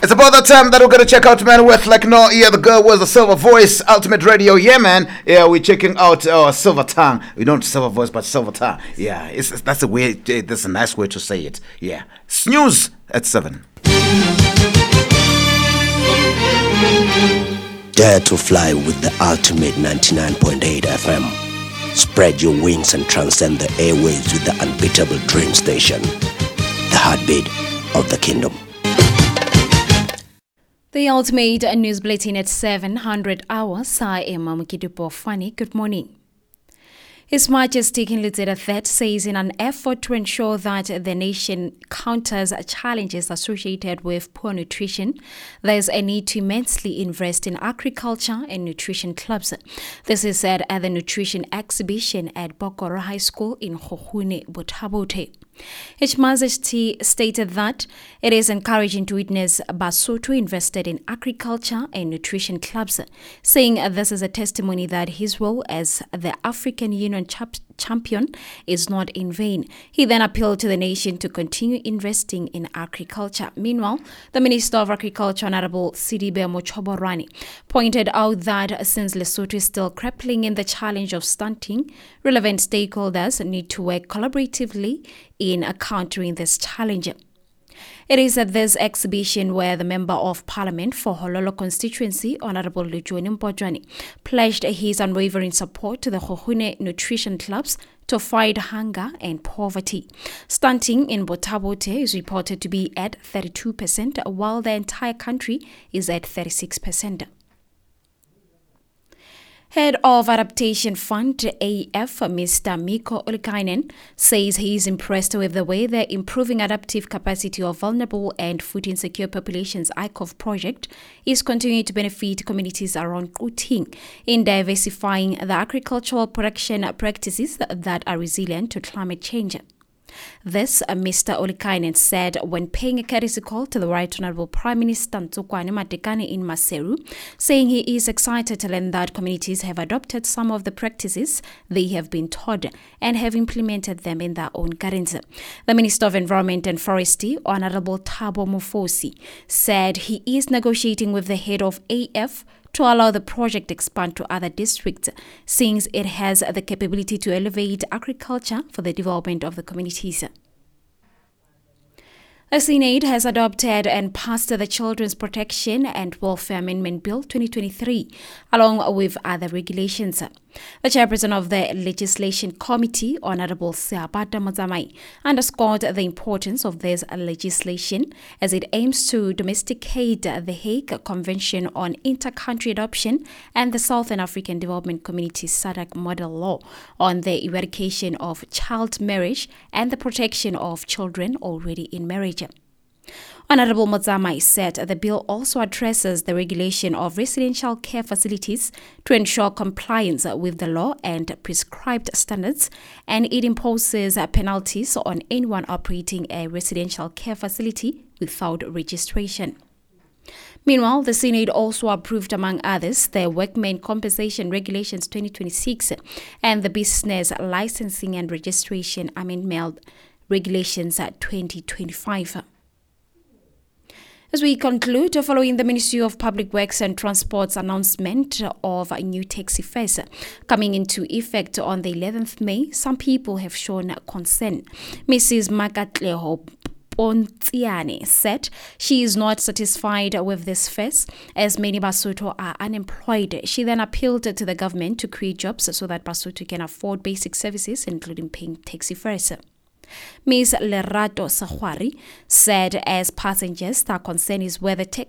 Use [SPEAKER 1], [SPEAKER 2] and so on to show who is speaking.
[SPEAKER 1] It's about that time that we're gonna check out, man, with like no, yeah, the girl was a silver voice, ultimate radio, yeah, man. Yeah, we're checking out silver tongue. We don't silver voice, but silver tongue. Yeah, that's a way. That's a nice way to say it. Yeah, snooze at 7.
[SPEAKER 2] Dare to fly with the ultimate 99.8 FM. Spread your wings and transcend the airwaves with the unbeatable dream station. The heartbeat of the kingdom.
[SPEAKER 3] The ultimate news bulletin at 700 hours. I am Mamukidupo Fani. Good morning. His Majesty King Lieutenant III says in an effort to ensure that the nation counters challenges associated with poor nutrition, there is a need to immensely invest in agriculture and nutrition clubs. This is said at the nutrition exhibition at Bokoro High School in Hohune, Botabote. His Majesty stated that it is encouraging to witness Basotho invested in agriculture and nutrition clubs, saying this is a testimony that his role as the African Union champion is not in vain. He then appealed to the nation to continue investing in agriculture. Meanwhile, the Minister of Agriculture, Honorable Sidibe Mochoborani, pointed out that since Lesotho is still grappling in the challenge of stunting, relevant stakeholders need to work collaboratively in countering this challenge. It is at this exhibition where the Member of Parliament for Hololo constituency, Honorable Lujoni Mpojwane, pledged his unwavering support to the Hohune nutrition clubs to fight hunger and poverty. Stunting in Botabote is reported to be at 32%, while the entire country is at 36%. Head of Adaptation Fund AF, Mr. Miko Olikainen, says he is impressed with the way the Improving Adaptive Capacity of Vulnerable and Food Insecure Populations ICOV project is continuing to benefit communities around Kuting in diversifying the agricultural production practices that are resilient to climate change. This, Mr. Olikainen said when paying a courtesy call to the Right Honorable Prime Minister Ntsukwane Madikane in Maseru, saying he is excited to learn that communities have adopted some of the practices they have been taught and have implemented them in their own gardens. The Minister of Environment and Forestry, Honorable Thabo Mofosi, said he is negotiating with the head of AF to allow the project expand to other districts, since it has the capability to elevate agriculture for the development of the communities. The Senate has adopted and passed the Children's Protection and Welfare Amendment Bill 2023, along with other regulations. The chairperson of the Legislation Committee, Honorable Seabata Mozamai, underscored the importance of this legislation as it aims to domesticate the Hague Convention on Inter-Country Adoption and the Southern African Development Community SADC Model Law on the eradication of child marriage and the protection of children already in marriage. Honorable Mozamai said the bill also addresses the regulation of residential care facilities to ensure compliance with the law and prescribed standards, and it imposes penalties on anyone operating a residential care facility without registration. Meanwhile, the Senate also approved, among others, the Workmen Compensation Regulations 2026 and the Business Licensing and Registration Amendment Regulations 2025. As we conclude, following the Ministry of Public Works and Transport's announcement of a new taxi fares coming into effect on the 11th May, some people have shown concern. Mrs. Makatleho Pontiane said she is not satisfied with this fares as many Basotho are unemployed. She then appealed to the government to create jobs so that Basotho can afford basic services, including paying taxi fares. Ms. Lerato Sahwari said as passengers, their concern is whether